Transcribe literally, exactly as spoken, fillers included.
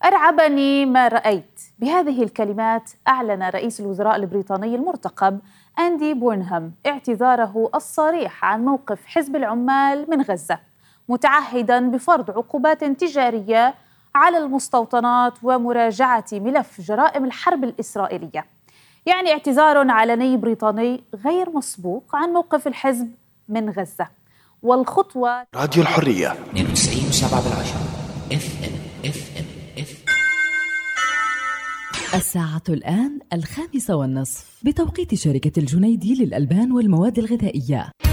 أرعبني ما رأيت. بهذه الكلمات أعلن رئيس الوزراء البريطاني المرتقب أندي بورنهام اعتذاره الصريح عن موقف حزب العمال من غزة، متعهداً بفرض عقوبات تجارية على المستوطنات ومراجعة ملف جرائم الحرب الإسرائيلية. يعني اعتذار علني بريطاني غير مسبوق عن موقف الحزب من غزة. والخطوة راديو الحرية اثنين وتسعين وسبعة بالعشرة اف ام اف ام اف الساعة الآن الخامسة والنصف بتوقيت شركة الجنيدي للألبان والمواد الغذائية.